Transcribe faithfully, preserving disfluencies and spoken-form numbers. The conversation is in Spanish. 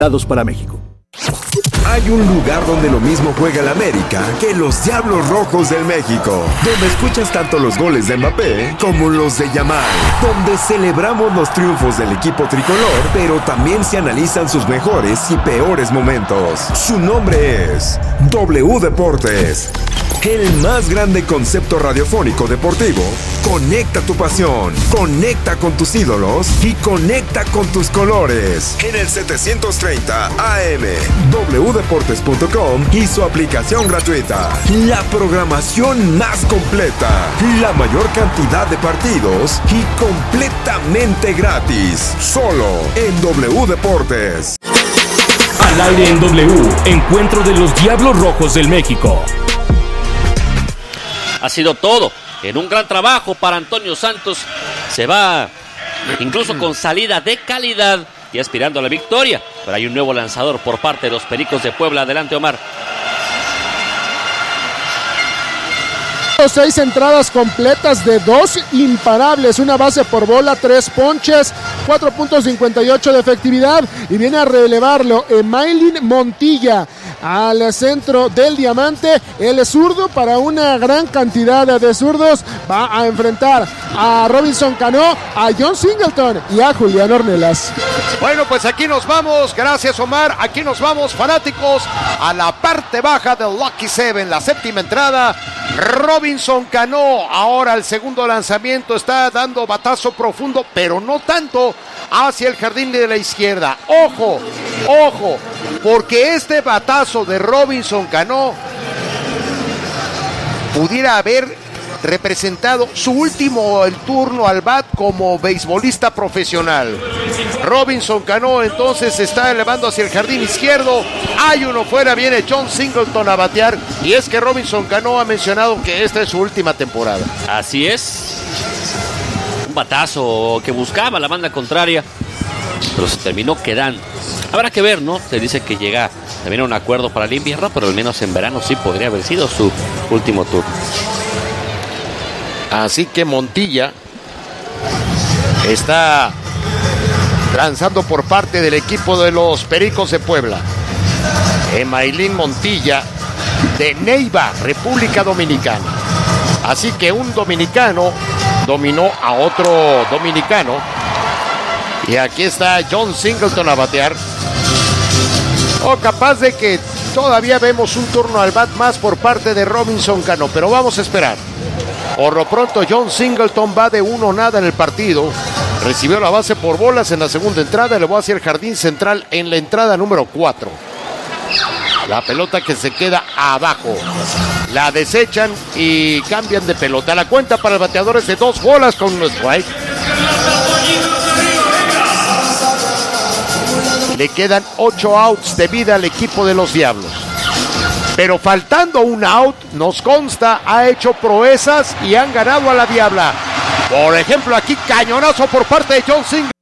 para México. Hay un lugar donde lo mismo juega el América que los Diablos Rojos del México, donde escuchas tanto los goles de Mbappé como los de Yamal, donde celebramos los triunfos del equipo tricolor, pero también se analizan sus mejores y peores momentos. Su nombre es W Deportes, el más grande concepto radiofónico deportivo. Conecta tu pasión, conecta con tus ídolos y conecta con tus colores. En el setecientos treinta A M, w deportes punto com y su aplicación gratuita. La programación más completa, la mayor cantidad de partidos y completamente gratis. Solo en W Deportes. Al aire en W, encuentro de los Diablos Rojos del México. Ha sido todo en un gran trabajo para Antonio Santos. Se va incluso con salida de calidad y aspirando a la victoria. Pero hay un nuevo lanzador por parte de los Pericos de Puebla. Adelante, Omar. Seis entradas completas de dos imparables, una base por bola, tres ponches, cuatro punto cincuenta y ocho de efectividad, y viene a relevarlo Emailín Montilla al centro del diamante. El zurdo, para una gran cantidad de zurdos, va a enfrentar a Robinson Cano, a John Singleton y a Julián Ornelas. Bueno, pues aquí nos vamos, gracias Omar, aquí nos vamos, fanáticos, a la parte baja del Lucky Seven, la séptima entrada. Robinson Cano, ahora el segundo lanzamiento, está dando batazo profundo, pero no tanto, hacia el jardín de la izquierda. Ojo, ojo, porque este batazo de Robinson Cano pudiera haber representado su último el turno al bat como beisbolista profesional. Robinson Cano entonces está elevando hacia el jardín izquierdo. Hay uno fuera, viene John Singleton a batear, y es que Robinson Cano ha mencionado que esta es su última temporada. Así es. Un batazo que buscaba la banda contraria, pero se terminó quedando. Habrá que ver, ¿no? Se dice que llega también a un acuerdo para el invierno, pero al menos en verano sí podría haber sido su último turno. Así que Montilla está lanzando por parte del equipo de los Pericos de Puebla. Emailín Montilla, de Neiva, República Dominicana. Así que un dominicano dominó a otro dominicano. Y aquí está John Singleton a batear. O capaz de que todavía vemos un turno al bat más por parte de Robinson Cano, pero vamos a esperar. Por lo pronto, John Singleton va de uno nada en el partido. Recibió la base por bolas en la segunda entrada. Le va hacia el jardín central en la entrada número cuatro. La pelota que se queda abajo. La desechan y cambian de pelota. La cuenta para el bateador es de dos bolas con un strike. Le quedan ocho outs de vida al equipo de los Diablos. Pero faltando un out, nos consta, ha hecho proezas y han ganado a la Diabla. Por ejemplo, aquí cañonazo por parte de John Singleton.